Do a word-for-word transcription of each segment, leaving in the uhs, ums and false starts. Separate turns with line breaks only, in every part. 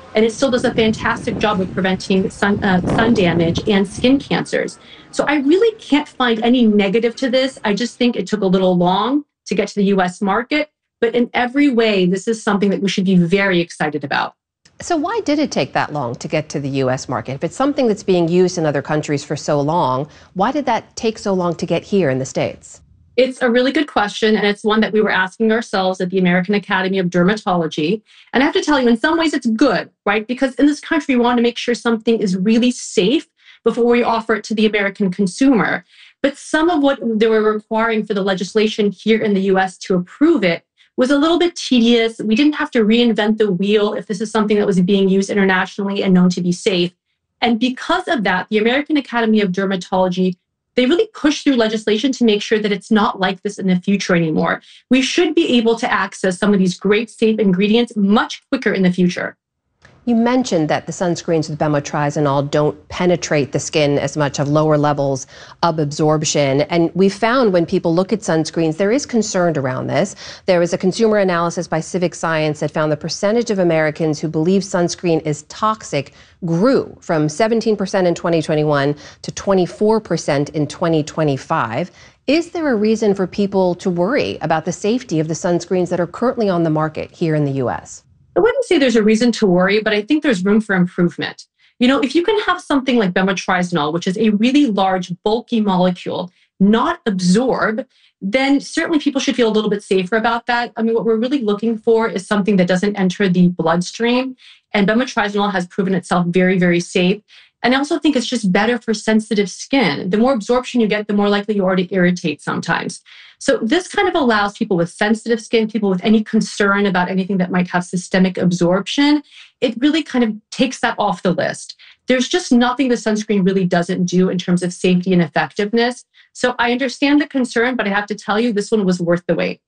and it still does a fantastic job of preventing sun, uh, sun damage and skin cancers. So I really can't find any negative to this. I just think it took a little long to get to the U S market. But in every way, this is something that we should be very excited about.
So why did it take that long to get to the U S market? If it's something that's being used in other countries for so long, why did that take so long to get here in the States?
It's a really good question, and it's one that we were asking ourselves at the American Academy of Dermatology. And I have to tell you, in some ways, it's good, right? Because in this country, we want to make sure something is really safe before we offer it to the American consumer. But some of what they were requiring for the legislation here in the U S to approve it was a little bit tedious. We didn't have to reinvent the wheel if this is something that was being used internationally and known to be safe. And because of that, the American Academy of Dermatology, they really push through legislation to make sure that it's not like this in the future anymore. We should be able to access some of these great safe ingredients much quicker in the future.
You mentioned that the sunscreens with bemotrizinol don't penetrate the skin as much, have lower levels of absorption. And we found when people look at sunscreens, there is concern around this. There was a consumer analysis by Civic Science that found the percentage of Americans who believe sunscreen is toxic grew from seventeen percent in twenty twenty-one to twenty-four percent in twenty twenty-five. Is there a reason for people to worry about the safety of the sunscreens that are currently on the market here in the U S?
I wouldn't say there's a reason to worry, but I think there's room for improvement. You know, if you can have something like bemotrizinol, which is a really large, bulky molecule, not absorb, then certainly people should feel a little bit safer about that. I mean, what we're really looking for is something that doesn't enter the bloodstream. And bemotrizinol has proven itself very, very safe. And I also think it's just better for sensitive skin. The more absorption you get, the more likely you are to irritate sometimes. So this kind of allows people with sensitive skin, people with any concern about anything that might have systemic absorption, it really kind of takes that off the list. There's just nothing the sunscreen really doesn't do in terms of safety and effectiveness. So I understand the concern, but I have to tell you, this one was worth the wait.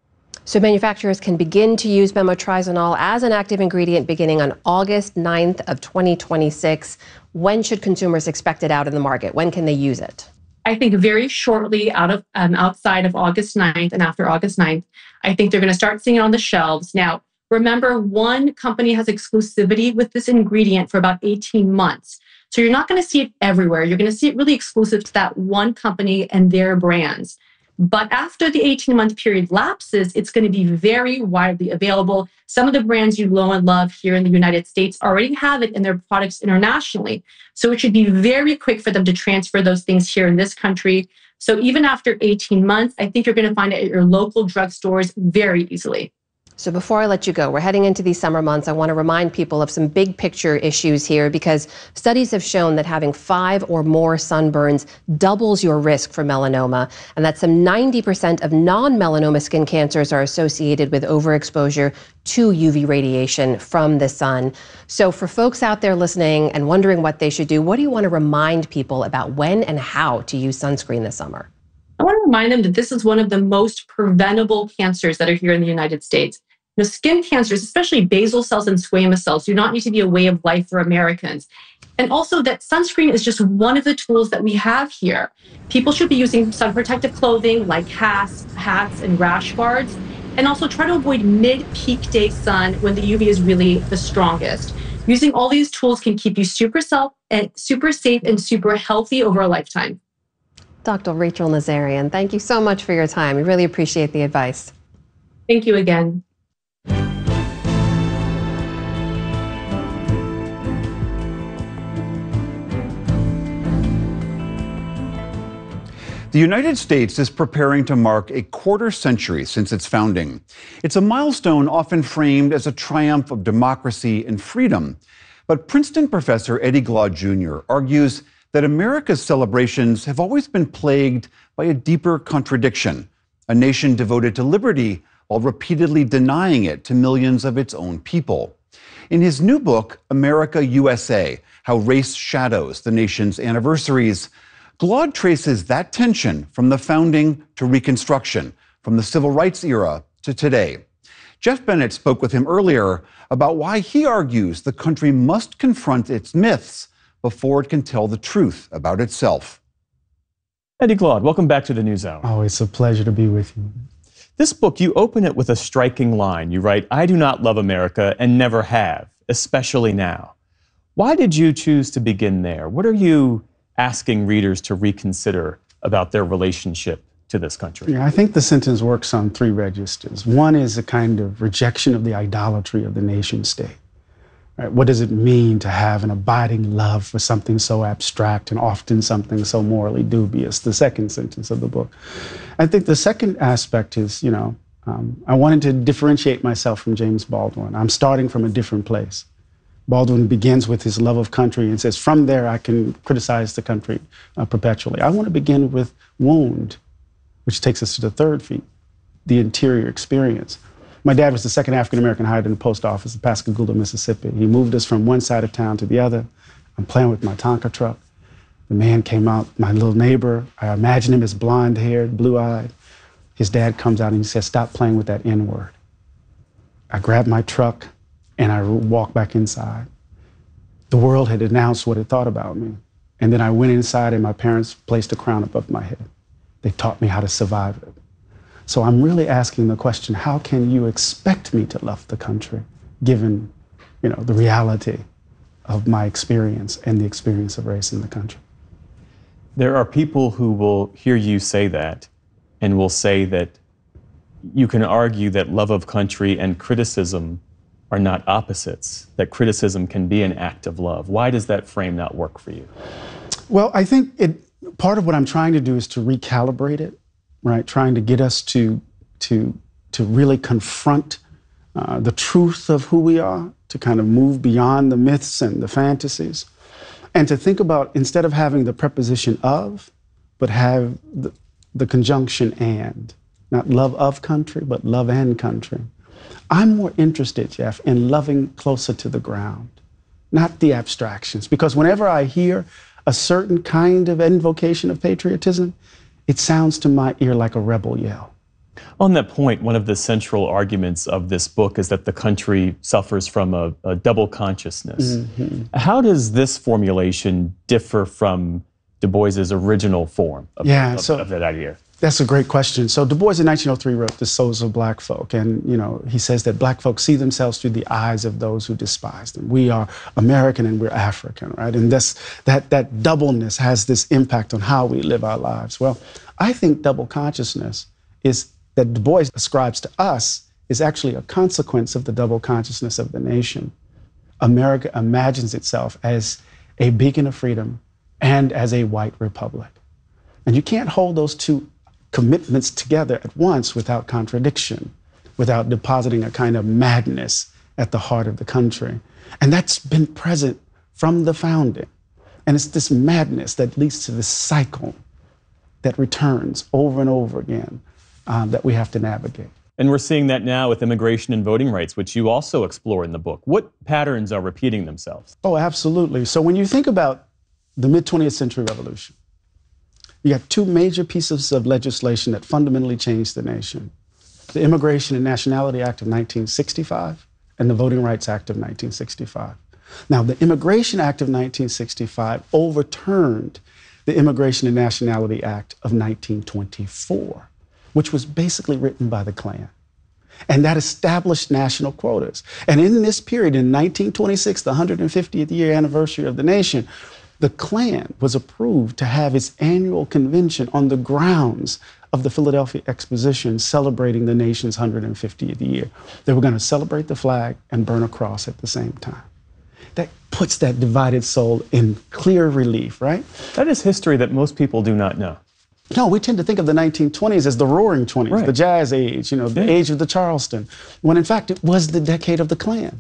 So manufacturers can begin to use bemotrizinol as an active ingredient beginning on August ninth of twenty twenty-six. When should consumers expect it out in the market? When can they use it?
I think very shortly out of um, outside of August ninth and after August ninth, I think they're going to start seeing it on the shelves. Now, remember, one company has exclusivity with this ingredient for about eighteen months. So you're not going to see it everywhere. You're going to see it really exclusive to that one company and their brands. But after the eighteen-month period lapses, it's going to be very widely available. Some of the brands you know and love here in the United States already have it in their products internationally. So it should be very quick for them to transfer those things here in this country. So even after eighteen months, I think you're going to find it at your local drugstores very easily.
So before I let you go, we're heading into these summer months. I want to remind people of some big picture issues here because studies have shown that having five or more sunburns doubles your risk for melanoma, and that some ninety percent of non-melanoma skin cancers are associated with overexposure to U V radiation from the sun. So for folks out there listening and wondering what they should do, what do you want to remind people about when and how to use sunscreen this summer?
I want to remind them that this is one of the most preventable cancers that are here in the United States. You know, skin cancers, especially basal cells and squamous cells, do not need to be a way of life for Americans. And also that sunscreen is just one of the tools that we have here. People should be using sun protective clothing like hats, hats, and rash guards, and also try to avoid mid-peak day sun when the U V is really the strongest. Using all these tools can keep you super, self, and super safe and super healthy over a lifetime.
Doctor Rachel Nazarian, thank you so much for your time. We really appreciate the advice.
Thank you again.
The United States is preparing to mark a quarter century since its founding. It's a milestone often framed as a triumph of democracy and freedom. But Princeton professor Eddie Glaude Junior argues that America's celebrations have always been plagued by a deeper contradiction, a nation devoted to liberty while repeatedly denying it to millions of its own people. In his new book, America U S A, How Race Shadows the Nation's Anniversaries, Glaude traces that tension from the founding to Reconstruction, from the Civil Rights era to today. Jeff Bennett spoke with him earlier about why he argues the country must confront its myths before it can tell the truth about itself.
Eddie Glaude, welcome back to the NewsHour.
Oh, it's a pleasure to be with you.
This book, you open it with a striking line. You write, "I do not love America and never have," especially now. Why did you choose to begin there? What are you asking readers to reconsider about their relationship to this country?
Yeah, I think the sentence works on three registers. One is a kind of rejection of the idolatry of the nation state. Right? What does it mean to have an abiding love for something so abstract and often something so morally dubious? The second sentence of the book. I think the second aspect is, you know, um, I wanted to differentiate myself from James Baldwin. I'm starting from a different place. Baldwin begins with his love of country and says, from there I can criticize the country uh, perpetually. I want to begin with wound, which takes us to the third feat, the interior experience. My dad was the second African-American hired in the post office in Pascagoula, Mississippi. He moved us from one side of town to the other. I'm playing with my Tonka truck. The man came out, my little neighbor. I imagine him as blonde-haired, blue-eyed. His dad comes out and he says, stop playing with that N-word. I grabbed my truck and I walked back inside. The world had announced what it thought about me. And then I went inside and my parents placed a crown above my head. They taught me how to survive it. So I'm really asking the question, how can you expect me to love the country, given, you know, the reality of my experience and the experience of race in the country?
There are people who will hear you say that and will say that you can argue that love of country and criticism are not opposites, that criticism can be an act of love. Why does that frame not work for you?
Well, I think it, part of what I'm trying to do is to recalibrate it. Right, trying to get us to to to really confront uh, the truth of who we are, to kind of move beyond the myths and the fantasies, and to think about, instead of having the preposition of, but have the, the conjunction and, not love of country, but love and country. I'm more interested, Jeff, in loving closer to the ground, not the abstractions, because whenever I hear a certain kind of invocation of patriotism, it sounds to my ear like a rebel yell.
On that point, one of the central arguments of this book is that the country suffers from a, a double consciousness. Mm-hmm. How does this formulation differ from Du Bois's original form of,
yeah,
of,
so
of that idea?
That's a great question. So Du Bois in nineteen oh three wrote The Souls of Black Folk, and you know he says that black folk see themselves through the eyes of those who despise them. We are American and we're African, right? And this, that, that doubleness has this impact on how we live our lives. Well, I think double consciousness is, that Du Bois ascribes to us, is actually a consequence of the double consciousness of the nation. America imagines itself as a beacon of freedom and as a white republic. And you can't hold those two commitments together at once without contradiction, without depositing a kind of madness at the heart of the country. And that's been present from the founding. And it's this madness that leads to this cycle that returns over and over again um, that we have to navigate.
And we're seeing that now with immigration and voting rights, which you also explore in the book. What patterns are repeating themselves?
Oh, absolutely. So when you think about the mid-twentieth century revolution, you got two major pieces of legislation that fundamentally changed the nation: the Immigration and Nationality Act of nineteen sixty-five and the Voting Rights Act of nineteen sixty-five. Now, the Immigration Act of nineteen sixty-five overturned the Immigration and Nationality Act of nineteen twenty-four, which was basically written by the Klan. And that established national quotas. And in this period, in nineteen twenty-six, the one hundred fiftieth year anniversary of the nation, the Klan was approved to have its annual convention on the grounds of the Philadelphia Exposition, celebrating the nation's one hundred fiftieth year. They were going to celebrate the flag and burn a cross at the same time. That puts that divided soul in clear relief, right?
That is history that most people do not know.
No, we tend to think of the nineteen twenties as the roaring twenties,
right.
The jazz age, you know, the
yeah.
age of the Charleston, when in fact it was the decade of the Klan.